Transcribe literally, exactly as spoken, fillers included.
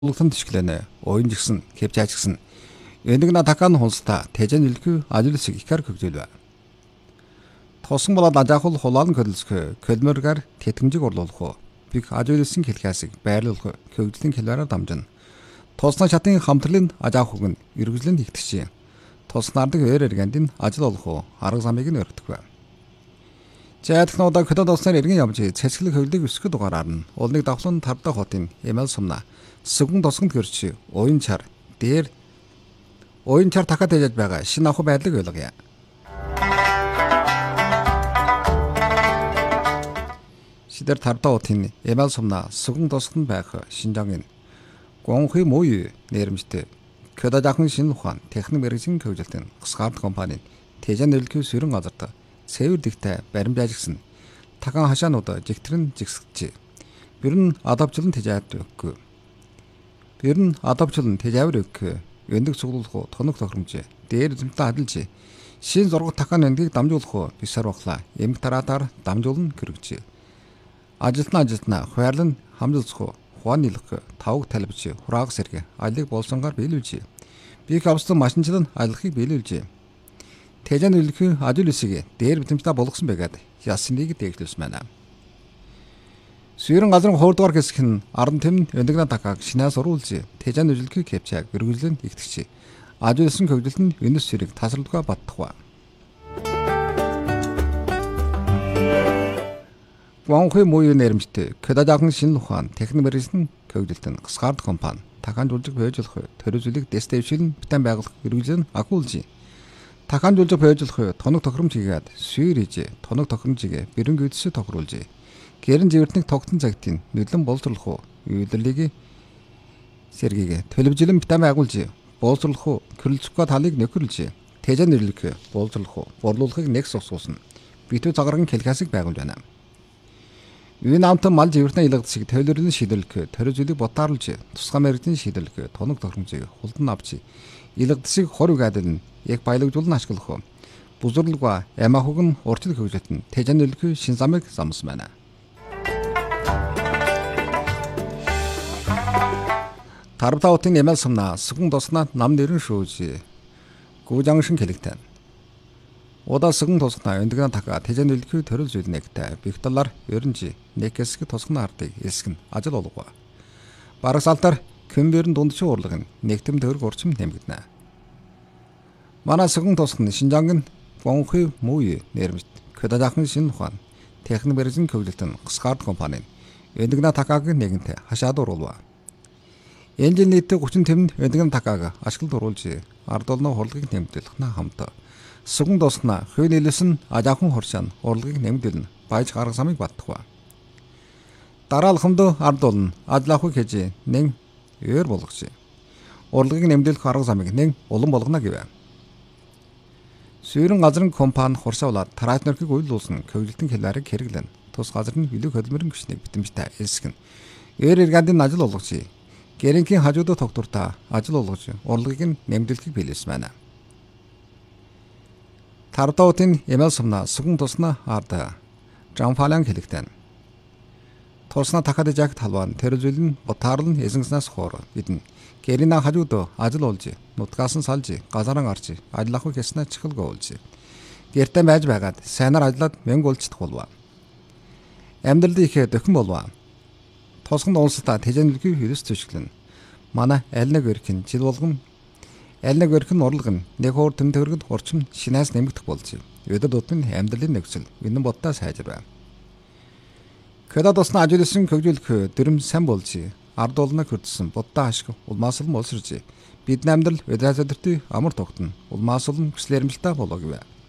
Улсын төшгөлөнө oyun жигсэн кепчаач гсэн энийг на такан хонста тэжэн илгүй ажиллсыг икар хөгжүүлвэ. Тосон болоод ажаахул хулаан көлсгө көлмөргөр тэтгэмжиг орлуулах уу. Биг ажиллсын хэлхээсийг байрлуулах хөгжлийн хэлбэрээр дамжина. Тосны чатын хамтрлын ажаахуг нь эргэлэн нэгтгэж. Тоснардаг өөр эргэнд нь ажил олох уу арга замыг нь өргөдөг бай. Жаадхнуудаа хөдөө тосноор эргэн явж цэцгэлэг хөвлөг өсгөх дугаараар нь уулныг давхлан тавда хотын эмэл сумна Сүгэн тосгонд гэрч oyun чар дээр oyun чар дахиад хийж байгаа шинэ ахуй байдлыг ойлгоё. Шидэр тавда хотын эмэл сумна сүгэн тосгонд байх Шинжангийн гонхи муу нэрмжтэй хөдөө дахин шинэ ухаан техник мэргэжийн хөгжилтийн гасгард компани тэжэн нөлгөө сүрэн газарт цэвэр дэгтэй баримжааж гисэн такан хашаанууд жигтрэн жигсгэж. Ер нь адавчлан тэжээд өгөхгүй. Тэр нь адавчлан тэжээвэр өгөх өндөг цуглуулах тоног тохиромж дээр зэмтэн адилж шин зургат такан өндгийг дамжуулах бисар бахла эмх тараатаар дамжуулна гэрэгж ажилтна ажилтна хуваарлан хамжилцах хуан нилэх тавг талбич хурааг сэргэ алиг болсонгаар биелүүлж бик авсан машинчлан алихыг биелүүлж тэжэн үлэх ажил үсэг дээр битэмжтэй болгосон байгаад ясныг дэглүүлсэн байна. Сүрэн газрын хуурдугаар хэсэг нь ардан тэм өндөгнө такаг шинаас уруулж тэжэн үжилхийг кепчааг өргөжлөн игтгэж ажуулсан хөгжилт нь өнөс сэрэг тасралдгаа баттахва. Гонхи муу нэрмжтэй кэдадахан шинэ ухаан техник мэргэжлийн хөгжилт нь гасгард компани такан жуулжиг бойжлох төрөзөлийг дэстэвшил битэн байгуулах хэрэглэн агуулж такан жуулжиг бойжлох тоног тохиромж хийгээд сүйр хийж тоног тохиромжийг бэрэн гүйцэд тохируулж гэрэн живэртник тогтсон цагтын нүдлэн боловсруулах уу үйлдвэрлэлийг сэргийг төлөвжлөн битэн байгуулж боловсруулах уу крылцгоо талыг нөхөрлж тэжэн нэрлэх боловсруулах уу борлуулахыг нэг сусгуулсан битүү цагарган хэлхээсийг байгуулж байна. Үн амтан мал живэртний илгдсыг төлөвлөрөн шийдвэрлэх төрөзөлийг ботаарлж тусгай мэргэжийн шийдвэрлэх тоног тохиромжийг хулдан авч илгдсыг хор үгээдэл нь яг баялагжуулан ашиглах бузурлага ямахуг нь урчил хөгжилт нь тэжэн нэрлэх шин замыг замсан байна. Тарбта хотын эмэл сумна сүгэн тоснаа нам нэрэн шүүж гүүжангшин хэлэгтэн. Удаа сүгэн тоснаа өндгөн така тэжэн нөлхөө төрөлж үлнэгтэй бих талаар ерөнжи нэкэсг тосгон ардыг эсгэн ажил олгоо. Бараг салтар көмбөрн дундчин урлагын нэгтэм төгрөг урчим нэмэгдэнэ. Манай сүгэн тосгон Шинжангийн гонхи муу нэрмжт хөдөөдахын шинэ ухаан техник мэргэжийн хөгжилтийн гасгард компани өндгөн такаг нэгэнтэ хашаад уруулва. Энжил нийтдээ гучин тэмд өндгөн такаг ашиглалд оруулж ард олноо хурлагийг нэмэгдүүлэх на хамт сүгэн тоснаа хүй нэлсэн ажаахан хоршаан урлагийг нэмэгдүүлнэ байж гарга замыг баттахва. Дараалхамд ард олно ажлаахыг хийж нэг өөр болгож урлагийг нэмэгдүүлэх арга замыг нэг улам болгоно гэвэ. Сүрэн газрын компани хурсаулаад тараат нөрхийг уйлуулсан хөгжилтийн хэлбэрийг хэрэглэн тус газрын хөлөг хөдөлмөрийн хүчнийг битэмжтэй эсгэн өөр эргэндийн ажил олгож гэрэнхийн хажуудаа тогтвортой ажил олгож урлагийг нь нэмэгдүүлэхийг биелүүлсэн байна. Тардаутын эмэл сумна сүгэн тоснаа арда жамфалан хэлэгтэн. Тоснаа дахад жагт халван тэрзүлэн ботаарлан эзэнснаас хоор бидэн гэрина хажууд ажил олж нутгаас нь салж газаран арч ажиллах гэснэ чихэл гоолж гэртэ байж байгаад сайнаар ажиллаад мянга улцдах болов. Амьдрал ихэ дөхөн болов. Тосгонд улсдаа тэжэнлэгийн хөрөс төшгөлн манай аль нэг өрхөн жил болгон аль нэг өрхөн урлаг нь нэг хуур тэм төгрөгөд урчим шинээс нэмэгдэх болж өдөр тутмын амьдралын нөхцөл үнэн бодтаа сайжрав. Хөдөө тосны ажиллсан хөгжүүлэх дөрэм сайн болж ард олноо хүрдсэн бодтаа ашиг улмаасл болсорж бидний амьдрал өдрөөс өдөртөө амар тогтно улмаасл хүслэрэмжлэлтэй болоо гэвэ.